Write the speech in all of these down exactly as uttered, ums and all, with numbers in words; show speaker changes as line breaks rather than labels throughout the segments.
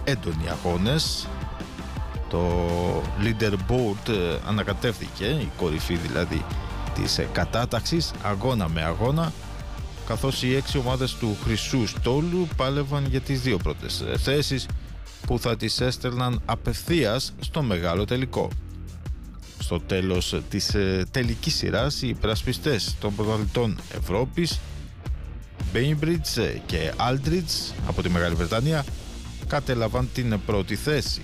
έντονοι αγώνες. Το leaderboard ανακατεύθηκε, η κορυφή δηλαδή της κατάταξης, αγώνα με αγώνα, καθώς οι έξι ομάδες του χρυσού στόλου πάλευαν για τις δύο πρώτες θέσεις που θα τις έστελναν απευθείας στο μεγάλο τελικό. Στο τέλος της τελικής σειράς, οι υπερασπιστές των πρωταθλητών Ευρώπης, Bainbridge και Aldridge από τη Μεγάλη Βρετανία, κατέλαβαν την πρώτη θέση.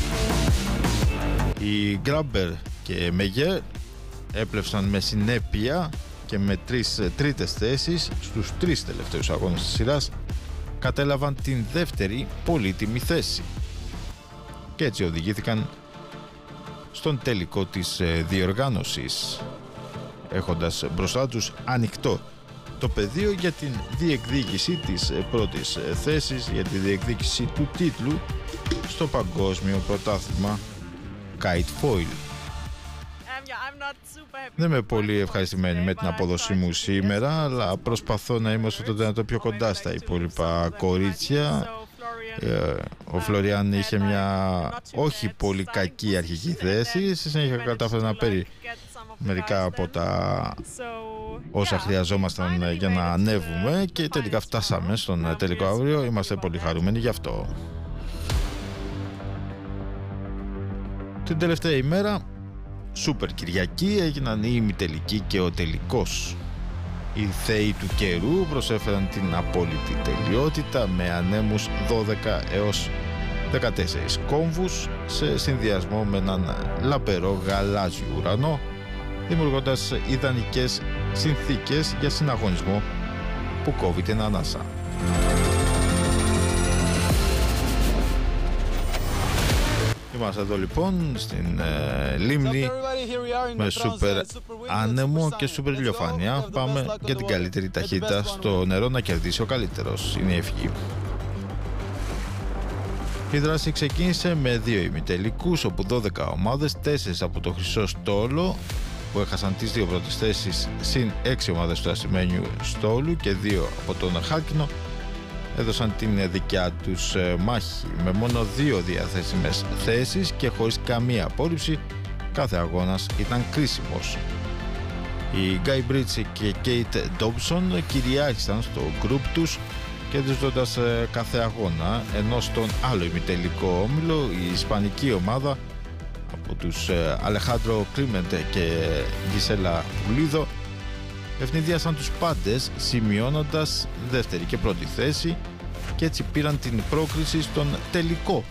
Οι Grabber και Meyer έπλευσαν με συνέπεια και με τρεις τρίτες θέσεις στους τρεις τελευταίους αγώνες της σειράς, κατέλαβαν την δεύτερη πολύτιμη θέση και έτσι οδηγήθηκαν στον τελικό της διοργάνωσης, έχοντας μπροστά τους ανοιχτό το πεδίο για την διεκδίκηση της πρώτης θέσης, για τη διεκδίκηση του τίτλου στο παγκόσμιο πρωτάθλημα Kite Foil. Δεν είμαι πολύ ευχαριστημένη με την απόδοσή μου σήμερα, αλλά προσπαθώ να είμαι όσο το δυνατόν πιο κοντά στα υπόλοιπα κορίτσια. Ο Φλωριάν είχε μια όχι πολύ κακή αρχική θέση, στη συνέχεια κατάφερε να παίρνει μερικά από τα όσα χρειαζόμασταν για να ανέβουμε και τελικά φτάσαμε στον τελικό αύριο. Είμαστε πολύ χαρούμενοι γι' αυτό. Την τελευταία ημέρα, Σούπερ Κυριακή, έγιναν οι ημιτελικοί και ο τελικός. Οι θεοί του καιρού προσέφεραν την απόλυτη τελειότητα με ανέμους δώδεκα έως δεκατέσσερις κόμβους σε συνδυασμό με έναν λαμπερό γαλάζιο ουρανό, δημιουργώντας ιδανικές συνθήκες για συναγωνισμό που κόβει την ανάσα. Είμαστε εδώ λοιπόν στην ε, λίμνη με σούπερ άνεμο και σούπερ ηλιοφάνεια. Πάμε για την καλύτερη ταχύτητα στο νερό, να κερδίσει ο καλύτερος. Είναι η ευχή. Η δράση ξεκίνησε με δύο ημιτελικούς, όπου δώδεκα ομάδες, τέσσερις από το χρυσό στόλο που έχασαν τις δύο πρώτες θέσεις, συν έξι ομάδες του ασημένιου στόλου και δύο από τον χάλκινο, έδωσαν την δικιά τους μάχη με μόνο δύο διαθέσιμες θέσεις και χωρίς καμία απόρριψη. Κάθε αγώνας ήταν κρίσιμος. Οι Guy Bridge και Kate Dobson κυριάρχησαν στο γκρουπ τους, κερδίζοντας κάθε αγώνα, ενώ στον άλλο ημιτελικό όμιλο η ισπανική ομάδα από τους Αλεχάντρο Κλίμεντε και Γκισέλα Πουλίδο ευνηδίασαν τους πάντες, σημειώνοντας δεύτερη και πρώτη θέση και έτσι πήραν την πρόκριση στον τελικό.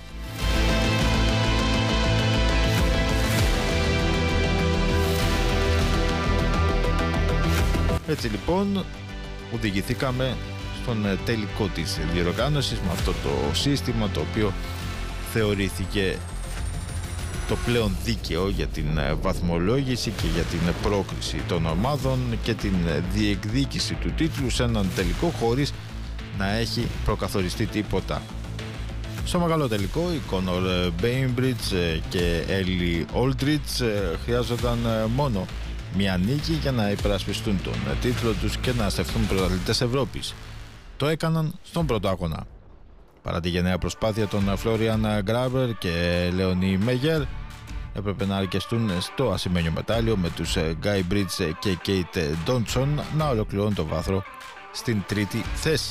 Έτσι λοιπόν οδηγηθήκαμε στον τελικό της διοργάνωσης με αυτό το σύστημα, το οποίο θεωρήθηκε το πλέον δίκαιο για την βαθμολόγηση και για την πρόκριση των ομάδων και την διεκδίκηση του τίτλου σε έναν τελικό χωρίς να έχει προκαθοριστεί τίποτα. Στο μεγάλο τελικό, οι Connor Bainbridge και Ellie Aldridge χρειάζονταν μόνο μια νίκη για να υπερασπιστούν τον τίτλο τους και να στεφθούν πρωταθλητές Ευρώπης. Το έκαναν στον πρώτο αγώνα. Παρά τη γενναία προσπάθεια των Florian Grabber και Leonie Meyer, έπρεπε να αρκεστούν στο ασημένιο μετάλλιο, με τους Guy Bridge και Kate Dobson να ολοκληρώνουν το βάθρο στην τρίτη θέση.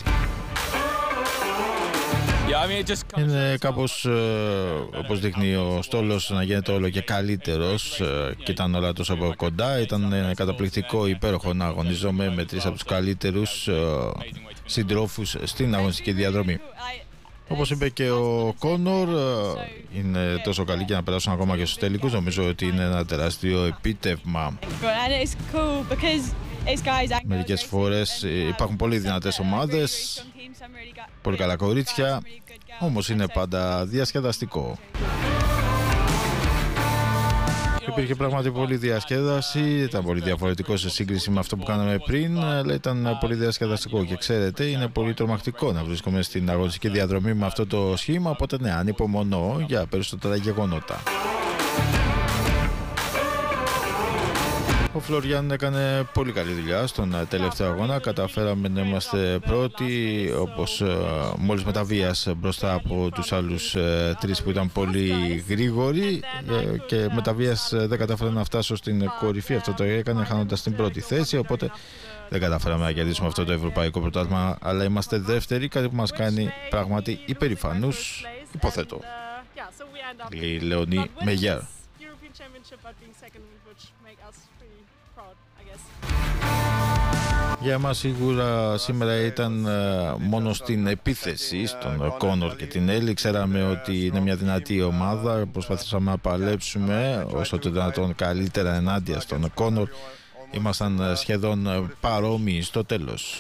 Είναι κάπως ε, όπως δείχνει ο στόλος να γίνεται όλο και καλύτερος ε, και ήταν όλα τόσο από κοντά. Ήταν ε, καταπληκτικό, υπέροχο να αγωνιζόμαι με τρεις από τους καλύτερους ε, συντρόφους στην αγωνιστική διαδρομή. Όπως είπε και ο Κόνορ, είναι τόσο καλή και να περάσουν ακόμα και στους τελικούς. Νομίζω ότι είναι ένα τεράστιο επίτευγμα. Μερικές φορές υπάρχουν πολύ δυνατές ομάδες, πολύ καλά κορίτσια, όμως είναι πάντα διασκεδαστικό. Υπήρχε πράγματι πολύ διασκέδαση, ήταν πολύ διαφορετικό σε σύγκριση με αυτό που κάναμε πριν, αλλά ήταν πολύ διασκεδαστικό και ξέρετε, είναι πολύ τρομακτικό να βρίσκομαι στην αγωνιστική διαδρομή με αυτό το σχήμα, οπότε ναι, ανυπομονώ για περισσότερα γεγονότα. Ο Φλωριάν έκανε πολύ καλή δουλειά στον τελευταίο αγώνα. Καταφέραμε να είμαστε πρώτοι, όπως μόλις με τα βίας μπροστά από τους άλλους τρεις που ήταν πολύ γρήγοροι, και με τα βίας δεν κατάφερα να φτάσω στην κορυφή. Αυτό το έκανε χάνοντας την πρώτη θέση, οπότε δεν καταφέραμε να κερδίσουμε αυτό το ευρωπαϊκό πρωτάθλημα, αλλά είμαστε δεύτεροι, κάτι που μας κάνει πράγματι υπερηφανούς, υποθέτω. Η Λεωνή Μεγιάρ. Για εμάς σίγουρα σήμερα ήταν μόνο στην επίθεση στον Κόνορ και την Έλλη. Ξέραμε ότι είναι μια δυνατή ομάδα. Προσπαθήσαμε να παλέψουμε όσο το δυνατόν καλύτερα ενάντια στον Κόνορ. Ήμασταν σχεδόν παρόμοιοι στο τέλος.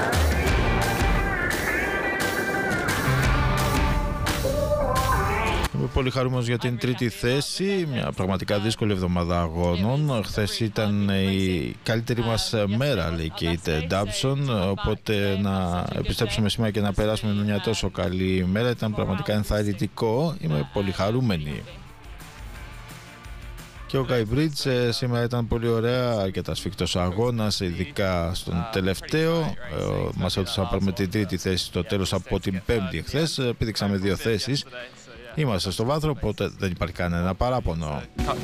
Είμαι πολύ χαρούμενος για την τρίτη θέση, μια πραγματικά δύσκολη εβδομάδα αγώνων. Χθες ήταν η καλύτερη μας μέρα, λέει και η Κέιτ Ντάμψον, οπότε να επιστρέψουμε σήμερα και να περάσουμε μια τόσο καλή μέρα ήταν πραγματικά ενθαρρυντικό. Είμαι πολύ χαρούμενη. Και ο Γκάι Μπριτς σήμερα ήταν πολύ ωραία, αρκετά σφιχτός αγώνας, ειδικά στον τελευταίο. Μας έδωσε να πάρουμε την τρίτη θέση στο τέλος από την πέμπτη χθες. Πήδηξαμε δύο θέσεις. Είμαστε στο βάθρο, οπότε δεν υπάρχει κανένα παράπονο.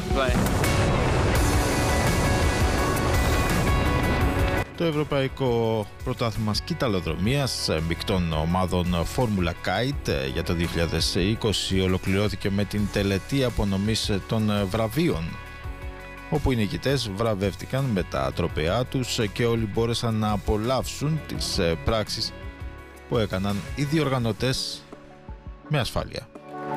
Το Ευρωπαϊκό Πρωτάθλημα Σκυταλοδρομίας μεικτών ομάδων Formula Kite για το δύο χιλιάδες είκοσι ολοκληρώθηκε με την τελετή απονομής των βραβείων, όπου οι νικητές βραβεύτηκαν με τα τροπεά τους και όλοι μπόρεσαν να απολαύσουν τις πράξεις που έκαναν οι διοργανωτές με ασφάλεια.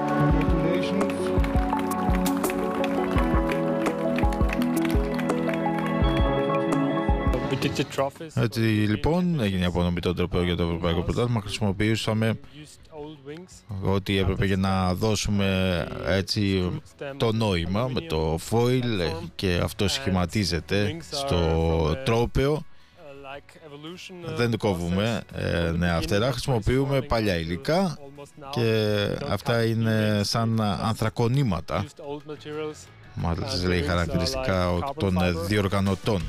Έτσι λοιπόν έγινε η απονομή των τροπέων για το Ευρωπαϊκό Πρωτάθλημα. Χρησιμοποιούσαμε ό,τι έπρεπε για να δώσουμε έτσι το νόημα με το foil, και αυτό σχηματίζεται στο τρόπαιο. Δεν κόβουμε ε, νέα φτερά, χρησιμοποιούμε παλιά υλικά και αυτά είναι σαν ανθρακονήματα, μάλιστα λέει χαρακτηριστικά των διοργανωτών.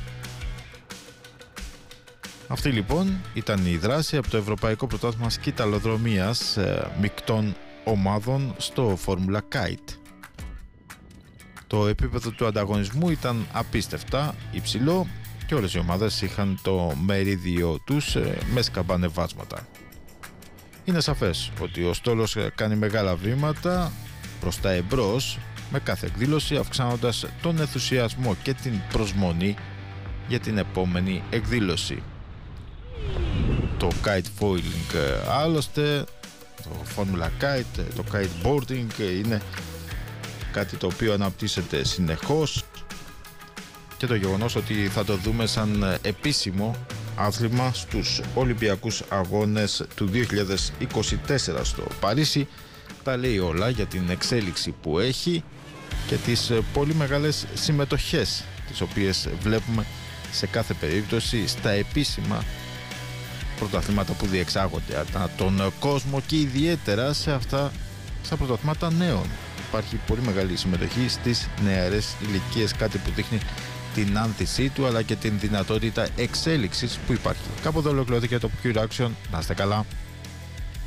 Αυτή λοιπόν ήταν η δράση από το Ευρωπαϊκό Πρωτάθλημα Σκυταλοδρομίας ε, μεικτών ομάδων στο Formula Kite. Το επίπεδο του ανταγωνισμού ήταν απίστευτα υψηλό και όλες οι ομάδες είχαν το μερίδιο τους ε, με σκαμπανεβάσματα. Είναι σαφές ότι ο στόλος κάνει μεγάλα βήματα προς τα εμπρός με κάθε εκδήλωση, αυξάνοντας τον ενθουσιασμό και την προσμονή για την επόμενη εκδήλωση. Το kite foiling άλλωστε, το Formula Kite, το kite boarding είναι κάτι το οποίο αναπτύσσεται συνεχώς, και το γεγονός ότι θα το δούμε σαν επίσημο άθλημα στους Ολυμπιακούς Αγώνες του δύο χιλιάδες είκοσι τέσσερα στο Παρίσι τα λέει όλα για την εξέλιξη που έχει και τις πολύ μεγάλες συμμετοχές τις οποίες βλέπουμε σε κάθε περίπτωση στα επίσημα πρωταθλήματα που διεξάγονται ανά τον κόσμο, και ιδιαίτερα σε αυτά στα πρωταθλήματα νέων. Υπάρχει πολύ μεγάλη συμμετοχή στις νεαρές ηλικίες, κάτι που δείχνει την άνθησή του αλλά και την δυνατότητα εξέλιξης που υπάρχει. Κάπου εδώ ολοκληρώθηκε το Pure Action. Να είστε καλά.